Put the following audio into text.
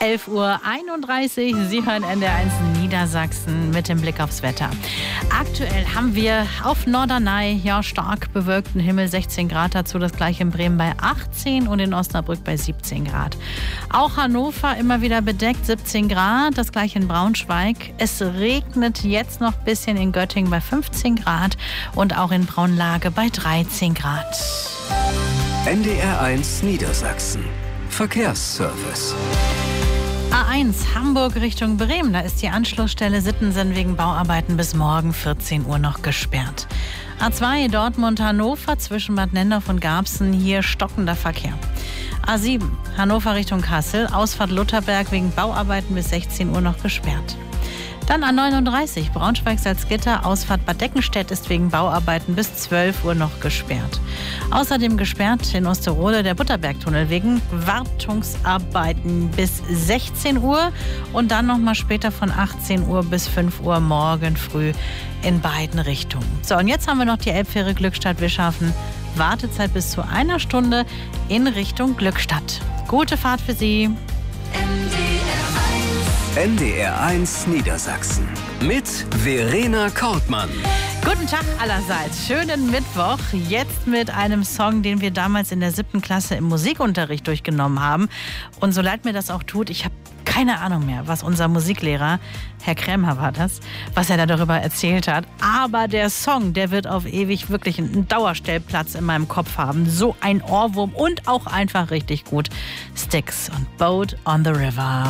11:31 Uhr. Sie hören NDR1 Niedersachsen mit dem Blick aufs Wetter. Aktuell haben wir auf Norderney stark bewölkten Himmel, 16 Grad dazu, das gleiche in Bremen bei 18 und in Osnabrück bei 17 Grad. Auch Hannover immer wieder bedeckt, 17 Grad, das gleiche in Braunschweig. Es regnet jetzt noch ein bisschen in Göttingen bei 15 Grad und auch in Braunlage bei 13 Grad. NDR1 Niedersachsen. Verkehrsservice. A1 Hamburg Richtung Bremen. Da ist die Anschlussstelle Sittensen wegen Bauarbeiten bis morgen 14 Uhr noch gesperrt. A2 Dortmund-Hannover zwischen Bad Nendorf und Garbsen. Hier stockender Verkehr. A7 Hannover Richtung Kassel. Ausfahrt Lutherberg wegen Bauarbeiten bis 16 Uhr noch gesperrt. Dann A39 Braunschweig-Salzgitter, Ausfahrt Bad Deckenstedt ist wegen Bauarbeiten bis 12 Uhr noch gesperrt. Außerdem gesperrt in Osterode der Butterbergtunnel wegen Wartungsarbeiten bis 16 Uhr und dann nochmal später von 18 Uhr bis 5 Uhr morgen früh in beiden Richtungen. So, und jetzt haben wir noch die Elbfähre Glückstadt-Wischhafen. Wartezeit bis zu 1 Stunde in Richtung Glückstadt. Gute Fahrt für Sie. NDR1 Niedersachsen mit Verena Kortmann. Guten Tag allerseits. Schönen Mittwoch. Jetzt mit einem Song, den wir damals in der 7. Klasse im Musikunterricht durchgenommen haben. Und so leid mir das auch tut, ich habe keine Ahnung mehr, was unser Musiklehrer, Herr Krämer war das, was er da darüber erzählt hat. Aber der Song, der wird auf ewig wirklich einen Dauerstellplatz in meinem Kopf haben. So ein Ohrwurm und auch einfach richtig gut. Styx und Boat on the River.